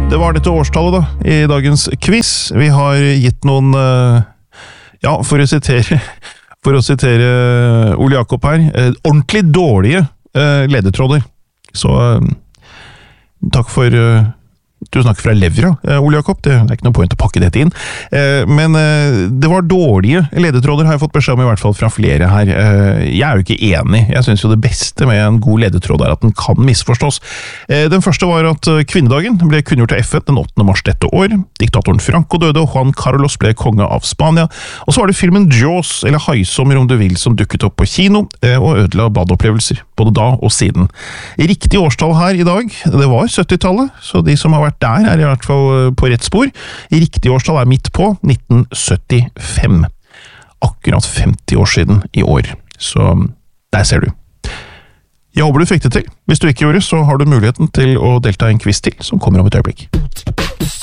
Det var dette årstallet da, i dagens quiz. Vi har gitt noen, for å sitere Ole Jakob her, ordentlig dårlige ledetråder. Så takk for... Du snakker fra levra, Ole Jakob, det er ikke noe poeng å pakke dette inn. Men det var dårlige ledetråder, har jeg fått beskjed om i hvert fall fra flere her. Jeg er jo ikke enig. Jeg synes jo det beste med en god ledetråd er at den kan misforstås. Den første var at kvinnedagen ble kunngjort til FN den 8. mars dette år. Diktatoren Franco døde, og Juan Carlos ble konge av Spania. Og så var det filmen Jaws, eller Haisommer om du vil, som dukket opp på kino, og ødela badeopplevelser, både da og siden. Riktig årstall her i dag, det var 70-tallet, så de som har vært der er i hvert fall på rett spor. Riktig årstall er midt på 1975. Akkurat 50 år siden i år. Så der ser du. Jeg håper du fikk det til. Hvis du ikke gjorde, så har du muligheten til å delta i en quiz til, som kommer om et øyeblikk.